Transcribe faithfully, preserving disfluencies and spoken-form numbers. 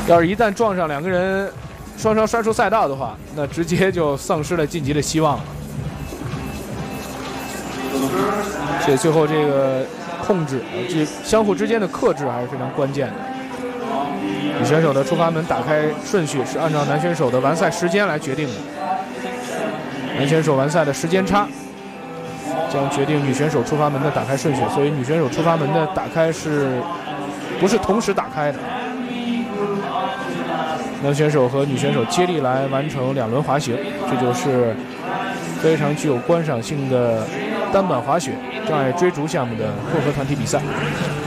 要是一旦撞上两个人双双摔出赛道的话，那直接就丧失了晋级的希望了。所以最后这个控制，这相互之间的克制还是非常关键的。女选手的出发门打开顺序是按照男选手的完赛时间来决定的，男选手完赛的时间差将决定女选手出发门的打开顺序，所以女选手出发门的打开是不是同时打开的？男选手和女选手接力来完成两轮滑行，这就是非常具有观赏性的单板滑雪障碍追逐项目的混合团体比赛。